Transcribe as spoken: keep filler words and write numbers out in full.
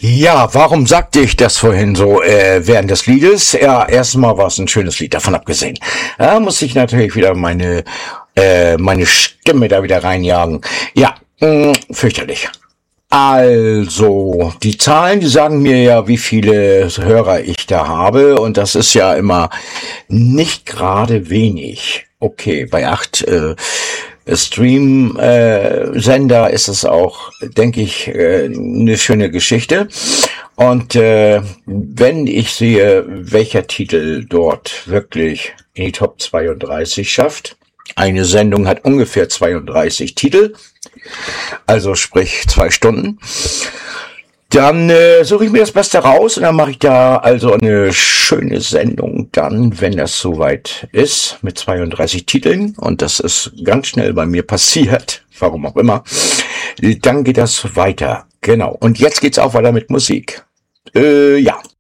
Ja, warum sagte ich das vorhin so äh, während des Liedes? Ja, erstmal war es ein schönes Lied, davon abgesehen. Da muss ich natürlich wieder meine äh, meine Stimme da wieder reinjagen. Ja, mh, fürchterlich. Also, die Zahlen, die sagen mir ja, wie viele Hörer ich da habe, und das ist ja immer nicht gerade wenig. Okay, bei acht äh, Stream-Sender ist es auch, denke ich, äh, eine schöne Geschichte. Und äh, wenn ich sehe, welcher Titel dort wirklich in die Top zweiunddreißig schafft, eine Sendung hat ungefähr zweiunddreißig Titel, also sprich zwei Stunden, dann äh, suche ich mir das Beste raus und dann mache ich da also eine schöne Sendung dann, wenn das soweit ist, mit zweiunddreißig Titeln, und das ist ganz schnell bei mir passiert, warum auch immer. Dann geht das weiter, genau. Und jetzt geht's auch weiter mit Musik. Äh, ja.